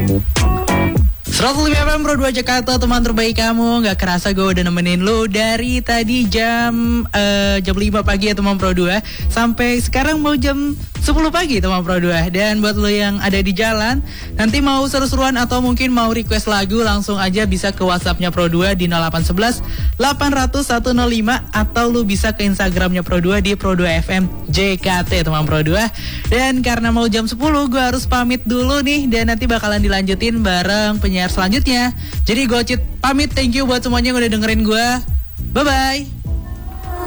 105 FM Pro 2 Jakarta, teman terbaik kamu. Gak kerasa gue udah nemenin lo dari tadi jam 5 pagi ya teman Pro 2 sampai sekarang mau jam 10 pagi teman Pro 2. Dan buat lo yang ada di jalan, nanti mau seru-seruan atau mungkin mau request lagu, langsung aja bisa ke WhatsAppnya Pro 2 di 0811 800 105, atau lo bisa ke Instagramnya Pro 2 di Pro 2 FM JKT teman Pro 2. Dan karena mau jam 10 gue harus pamit dulu nih, dan nanti bakalan dilanjutin bareng penyiar selanjutnya. Jadi gue pamit, thank you buat semuanya yang udah dengerin gue. Bye-bye.